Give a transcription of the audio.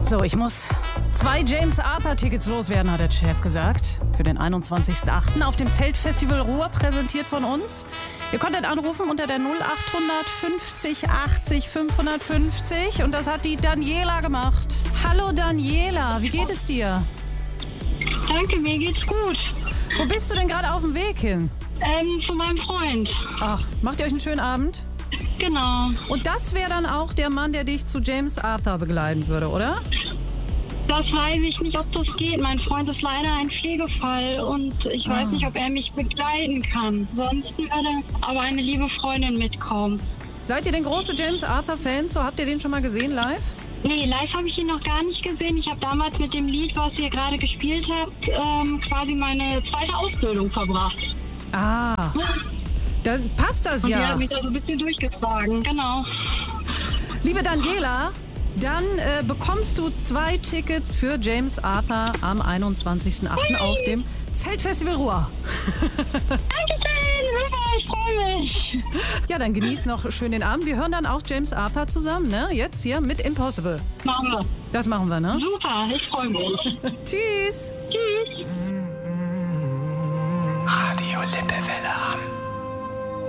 So, ich muss 2 James Arthur-Tickets loswerden, hat der Chef gesagt. Für den 21.08. auf dem Zeltfestival Ruhr, präsentiert von uns. Ihr konntet anrufen unter der 0800 50 80 550 und das hat die Daniela gemacht. Hallo Daniela, wie geht es dir? Danke, mir geht's gut. Wo bist du denn gerade auf dem Weg hin? Zu meinem Freund. Ach, macht ihr euch einen schönen Abend? Genau. Und das wäre dann auch der Mann, der dich zu James Arthur begleiten würde, oder? Das weiß ich nicht, ob das geht. Mein Freund ist leider ein Pflegefall und ich weiß nicht, ob er mich begleiten kann. Sonst würde aber eine liebe Freundin mitkommen. Seid ihr denn große James Arthur-Fans? So, habt ihr den schon mal gesehen live? Nee, live habe ich ihn noch gar nicht gesehen. Ich habe damals mit dem Lied, was ihr gerade gespielt habt, quasi meine zweite Ausbildung verbracht. Ah, dann passt das Und die ja. hat mich da so ein bisschen durchgetragen, genau. Liebe Daniela, dann bekommst du 2 Tickets für James Arthur am 21.08. auf dem Zeltfestival Ruhr. Dankeschön, super, ich freue mich. Ja, dann genieß noch schön den Abend. Wir hören dann auch James Arthur zusammen, ne? Jetzt hier mit Impossible. Machen wir. Das machen wir, ne? Super, ich freue mich. Tschüss. Tschüss. Radio Lippewelle.